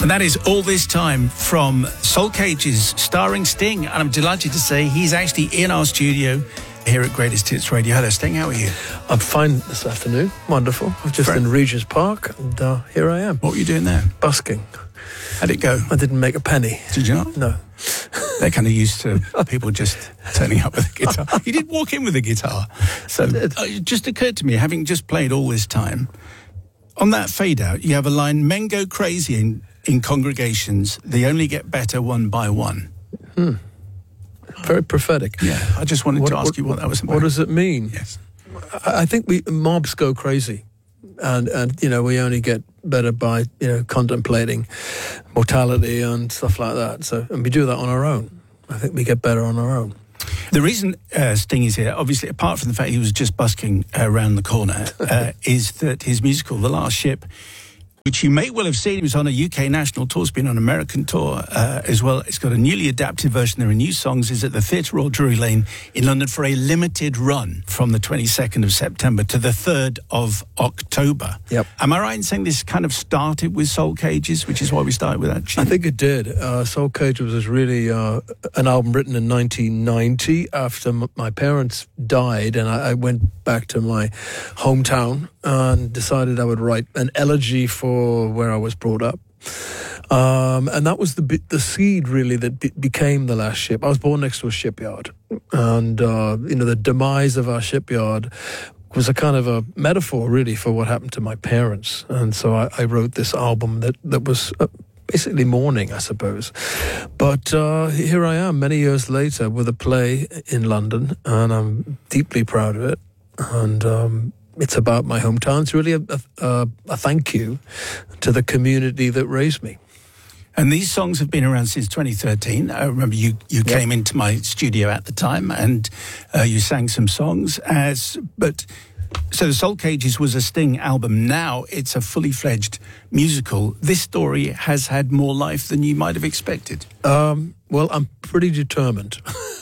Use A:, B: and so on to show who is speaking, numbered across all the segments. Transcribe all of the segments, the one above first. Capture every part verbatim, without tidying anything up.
A: And that is All This Time from Soul Cages, starring Sting. And I'm delighted to say he's actually in our studio here at Greatest Hits Radio. Hello, Sting. How are you?
B: I'm fine this afternoon. Wonderful. I'm just Friend. in Regent's Park, and uh, here I am.
A: What were you doing there?
B: Busking.
A: How'd it go?
B: I didn't make a penny.
A: Did you not?
B: No.
A: They're kind of used to people just turning up with a guitar. You did walk in with a guitar. So
B: I did.
A: Uh, it just occurred to me, having just played All This Time, on that fade out, you have a line, men go crazy in, in congregations, they only get better one by one.
B: Hmm. Very prophetic.
A: Yeah, I just wanted
B: what,
A: to ask
B: what,
A: you what that was about.
B: What does it mean?
A: Yes.
B: I, I think we mobs go crazy. And, and, you know, we only get better by, you know, contemplating mortality and stuff like that. So, and we do that on our own. I think we get better on our own.
A: The reason uh, Sting is here, obviously, apart from the fact he was just busking uh, around the corner, uh, is that his musical, The Last Ship, which you may well have seen, he was on a U K national tour, it's been on an American tour uh, as well. It's got a newly adapted version. There are new songs. Is at the Theatre Royal Drury Lane in London for a limited run from the twenty-second of September to the third of October.
B: Yep.
A: Am I right in saying this kind of started with Soul Cages, which is why we started with that tune?
B: I think it did. Uh, Soul Cages was really uh, an album written in nineteen ninety after m- my parents died, and I, I went back to my hometown and decided I would write an elegy for where I was brought up. Um, and that was the the seed, really, that be- became The Last Ship. I was born next to a shipyard. And, uh, you know, the demise of our shipyard was a kind of a metaphor, really, for what happened to my parents. And so I, I wrote this album that, that was uh, basically mourning, I suppose. But uh, here I am, many years later, with a play in London, and I'm deeply proud of it. And um, it's about my hometown. It's really a, a, a thank you to the community that raised me.
A: And these songs have been around since twenty thirteen. I remember you, you yep. came into my studio at the time and uh, you sang some songs. As But so the Soul Cages was a Sting album. Now it's a fully fledged musical. This story has had more life than you might have expected.
B: Um, well, I'm pretty determined.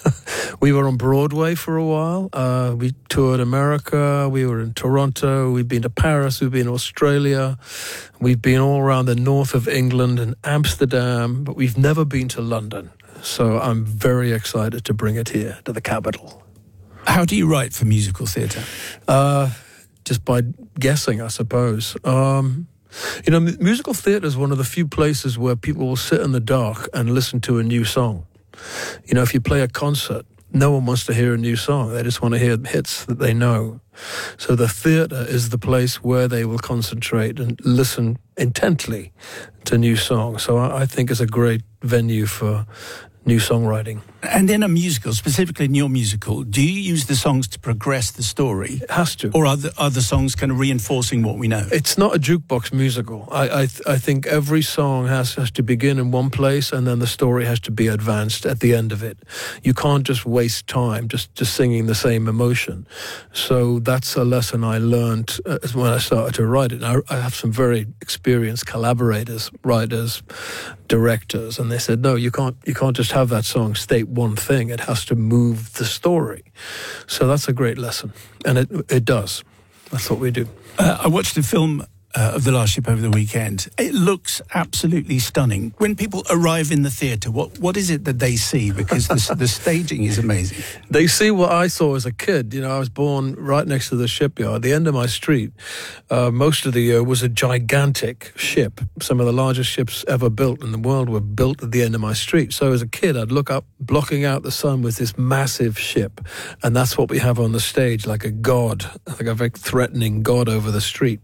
B: We were on Broadway for a while. Uh, we toured America. We were in Toronto. We've been to Paris. We've been to Australia. We've been all around the north of England and Amsterdam, but we've never been to London. So I'm very excited to bring it here to the capital.
A: How do you write for musical theatre?
B: Uh, just by guessing, I suppose. Um, you know, musical theatre is one of the few places where people will sit in the dark and listen to a new song. You know, if you play a concert, no one wants to hear a new song. They just want to hear hits that they know. So the theatre is the place where they will concentrate and listen intently to new songs. So I, I think it's a great venue for new songwriting.
A: And in a musical, specifically in your musical, do you use the songs to progress the story?
B: It has to.
A: Or are the, are the songs kind of reinforcing what we know?
B: It's not a jukebox musical. I I, th- I think every song has, has to begin in one place and then the story has to be advanced at the end of it. You can't just waste time just, just singing the same emotion. So that's a lesson I learned uh, when I started to write it. And I, I have some very experienced collaborators, writers, directors, and they said, no, you can't, you can't just have that song state one thing. It has to move the story. So that's a great lesson. And it it does. That's what we do.
A: Uh, I watched a film uh, of The Last Ship over the weekend. It looks absolutely stunning. When people arrive in the theatre, what what is it that they see? Because the, the staging is amazing.
B: They see what I saw as a kid. You know, I was born right next to the shipyard. The end of my street, uh, most of the year, was a gigantic ship. Some of the largest ships ever built in the world were built at the end of my street. So as a kid, I'd look up, blocking out the sun with this massive ship. And that's what we have on the stage, like a god, like a very threatening god over the street.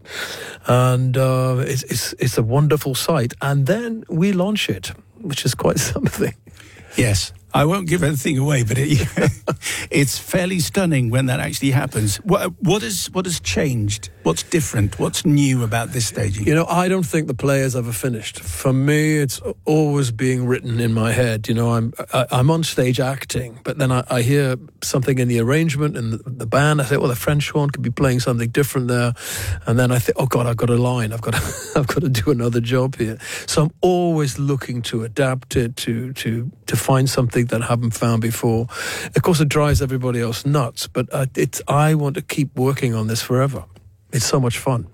B: And uh, it's, it's, it's a wonderful sight. And then we launch it, which is quite something.
A: Yes. I won't give anything away, but it, it's fairly stunning when that actually happens. What, what, is, what has changed? What's different? What's new about this staging?
B: You know, I don't think the play is ever finished. For me, it's always being written in my head. You know, I'm I, I'm on stage acting, but then I, I hear something in the arrangement and the, the band. I say, well, the French horn could be playing something different there. And then I think, oh, God, I've got a line. I've got to, I've got to do another job here. So I'm always looking to adapt it, to to to find something that I haven't found before. Of course, it drives everybody else nuts, but uh, it's, I want to keep working on this forever. It's so much fun.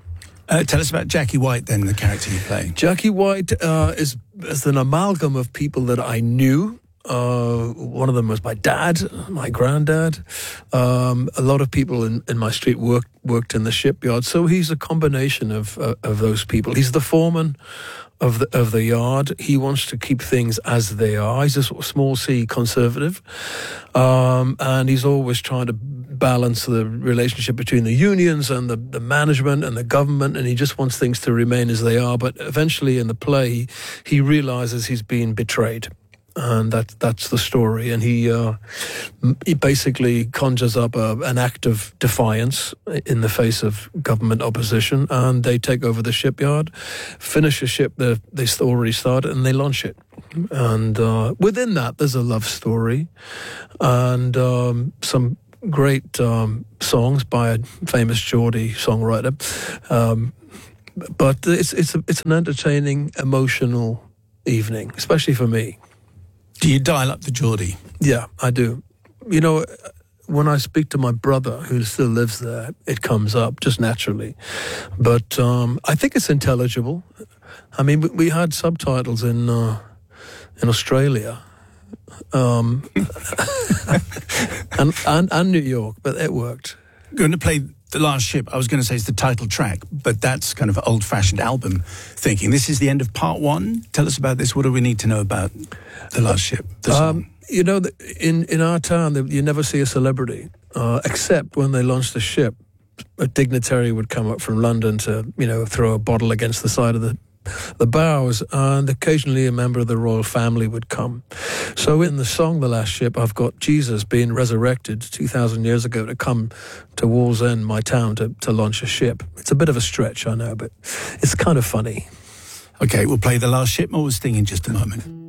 A: Uh, tell us about Jackie White, then, the character you play.
B: Jackie White uh, is, is an amalgam of people that I knew. Uh, one of them was my dad, my granddad. Um, a lot of people in, in my street worked worked in the shipyard. So he's a combination of uh, of those people. He's the foreman of the of the yard. He wants to keep things as they are. He's a sort of small C conservative, um, and he's always trying to balance the relationship between the unions and the, the management and the government, and he just wants things to remain as they are. But eventually in the play, he, he realizes he's been betrayed. And that, that's the story. And he uh, he basically conjures up a, an act of defiance in the face of government opposition. And they take over the shipyard, finish a ship that they already started, and they launch it. And uh, within that, there's a love story and um, some great um, songs by a famous Geordie songwriter. Um, but it's, it's, a, it's an entertaining, emotional evening, especially for me.
A: Do you dial up the Geordie?
B: Yeah, I do. You know, when I speak to my brother, who still lives there, it comes up just naturally. But um, I think it's intelligible. I mean, we, we had subtitles in uh, in Australia um, and, and and New York, but it worked.
A: Going to play The Last Ship. I was going to say it's the title track, but that's kind of old-fashioned album thinking. This is the end of part one. Tell us about this. What do we need to know about The Last Ship? The
B: um, you know, in, in our town, you never see a celebrity, uh, except when they launch the ship. A dignitary would come up from London to, you know, throw a bottle against the side of the the bows, and occasionally a member of the royal family would come. So in the song The Last Ship, I've got Jesus being resurrected two thousand years ago to come to Wallsend, my town, to, to launch a ship. It's a bit of a stretch, I know, but it's kind of funny.
A: Okay, we'll play The Last Ship. More with Sting in just a moment.